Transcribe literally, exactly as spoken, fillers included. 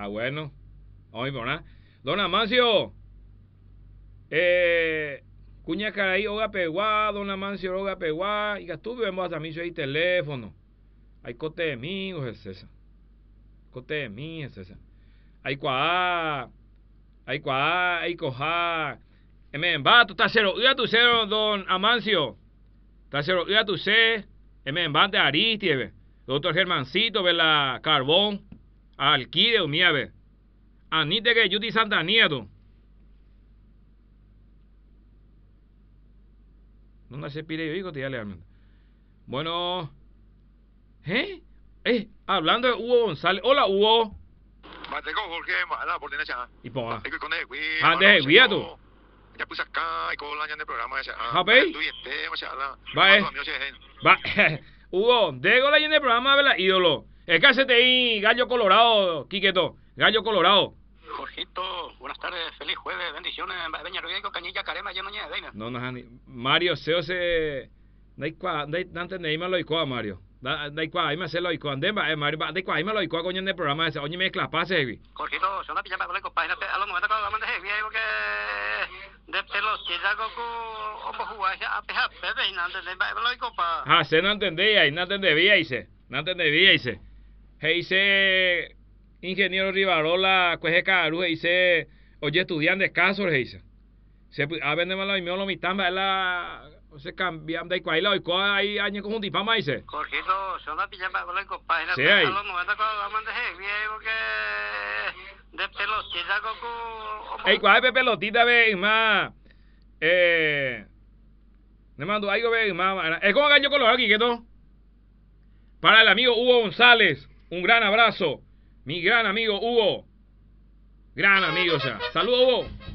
Ah, bueno. Vamos a poner. Don Amancio. Eh... Cuña Caraí, Oga Peguá, Don Amancio, Oga Peguá. Y que estuve vemos a mí ahí teléfono. Hay cote de mí, es César. Cote de mí, es César. Hay cuá. Hay cuá, hay coja. Me va, tú estás cero. Ya tu cero, Don Amancio. Estás cero. Ya tu sé. Me va de Aristie, doctor Germancito, ve la Carbón. Alquide, umía, ve. Anite que yo te Santanía, tú. No se pide yo digo, te ya le hablan. Bueno. ¿Eh? Eh, hablando de Hugo González. Hola, Hugo. Mateco Jorge, mala por tener ya. Y ponga. Es que con el güey. Ah, de guía tú. Ya puse acá y con la ña de programa ese. Ah, ve. Tú y este, machala. Va, eh. Va. Hugo, de la ña de programa, ¿verdad? Ídolo. Es que hace te ahí, gallo colorado, Quiqueto. Gallo colorado. Jorgito, buenas tardes, feliz jueves, bendiciones. Veña Ruico, Cañilla, Carema, ya mañana, Deina. No, no, Mario, Seo se. Dai qua, dai, antes de irme lo icoa, Mario. Dai qua, ahí me hace lo icoa. Andemba, eh, Mario, dai qua, ahí me lo icoa, coño, en el programa ese. Oye, me clapase, heavy. Jorgito, se van a pillar para con página, a los momentos que hablamos de heavy, porque. De pelos, que ya coco, o por jugar, a pejar, bebé, y no entendés, lo icopa. Ah, se no entendía, y no entendía, dice. No entendía, dice. Hey, dice. Ingeniero Rivarola, cueje caru, dice, oye, estudiante de casos, dice. Se a vender malo y me lo mitamba, la se cambian de cuál y cuál hay años con un tipama, dice. Jorgito, se van a pillar para con página, sí, ahí. A los momentos que hablamos de heavy, porque. De pelotita, coco. Ey, cuál es pelotita, ve, más. Eh. Me mando algo, ve, más. Es como gallo colorado aquí, que todo. Para el amigo Hugo González, un gran abrazo. Mi gran amigo Hugo. Gran amigo, o sea. Saludos, Hugo.